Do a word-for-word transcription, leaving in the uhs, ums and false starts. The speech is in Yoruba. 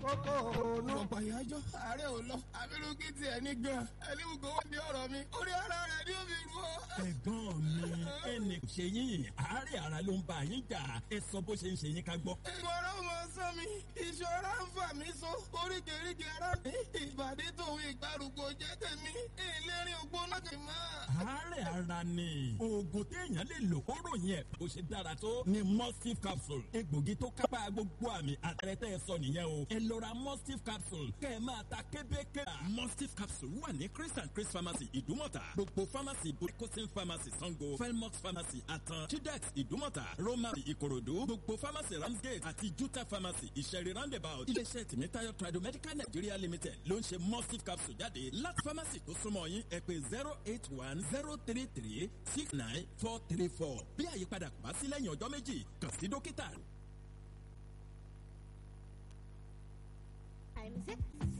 kókó ònú. ọ̀pọ̀ ìyájọ́ ààrẹ ò lọ abirùkí tiẹ̀ ní gan ẹni wù kó wọ́n di ọ̀rọ̀ mi orí ara rẹ̀ ni ó fi rú ọ. ẹ̀gbọ́n mi ẹnì kò ṣe yín àárẹ̀ ara ló ń bá yín jà ẹ sọ bó ṣe ń ṣe yín ká gbọ́. ìgbọ̀rọ̀ mọ sọ mi ìṣọ́ra ń fà mí so oríkèéríkèé ara mi ìbàdí tòun ìgbàrúgbó jẹ́ tèmi ìlérí ògbóná kì í mọ́. àárẹ̀ ara ni oògùn téèyàn lè lò ó ròyìn ẹ̀ bó ṣe dára tó ni mustif capsule egbògi tó kápá gbogbo àmì àtẹ̀rẹ̀tẹ̀ sọ nìyẹn o ẹ lọ ra mustif capsule kẹ́ ẹ máa ta kébékè. mustif capsule wà ní chris and chris pharmacy ìdúmọ̀tà gbogbo pharmacy boricosin pharmacy sango felmox pharmacy atan chidex ìdúmọ̀tà roma ìkòròdú gbogbo pharmacy ramsgate àti juta pharmacy ìṣẹ̀rí roundabout iléeṣẹ́ tìmítayọ̀ tradomedical nigeria limited ló ń ṣe mustif capsule jáde láti pharmacy tó súnmọ́ yín ẹ pè zero eight one zero three three six nine four three four bí àyípadà kò bá sí lẹ́yìn ọjọ́ méjì kàn sí dókítà. Time is it?